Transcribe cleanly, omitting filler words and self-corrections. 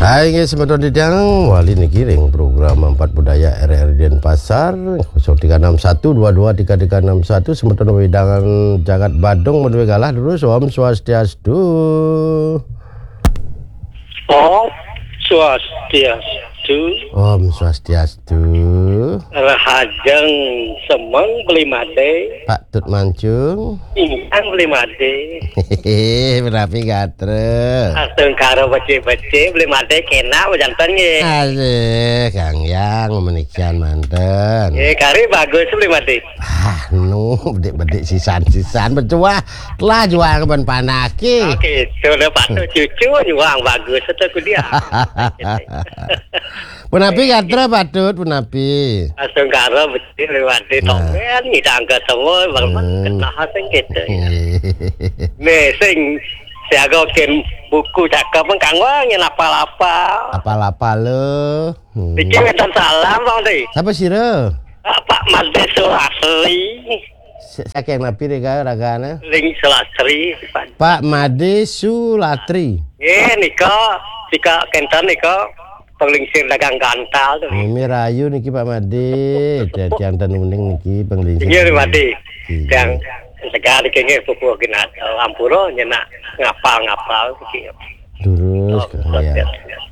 Hai guys, semeton didang wali niki ring program 4 budaya RRI Denpasar 0361223361 semeton wedangan jagat Badung menduwe galah dulu Om Swastiastu. Om Swastiastu. Om Swastiastu. Rahajeng semeng belimade. Pak Tut Mancung. Ingkang belimade. Hehehe, berapi gatre. Aseng karo bece-bece belimade kena wajanten nggih. Asik, Kang Yang menikian manten. Nggih, kari bagus belimade. Bedik-bedik sisan-sisan bercuah telah juang ben panaki. Oke, sudah patut cucu juang bagus itu dia. Punapi katra patut punapi. Aseng karo bece belimade tomen ngidang ketemu bagaimana kena haseng gitu. Nih sing siaga ken buku cakep Kang Wang yen apal-apal. Apal-apal lo. Iki wetan salam Bang Teh. Siapa sira? Pak Made Sulastri. Saking napi rega ragana? Ling Sulastri. Pak Made Sulatri. Nika kenten nika penglingsir dagang gantal tuh. Mimi rayu niki Pak Made. Tiang tenuning niki penglingsir. Nggih Made. Yang segala kenging pupu kena ampuro nyenak ngapal-ngapal iki. Terus ya.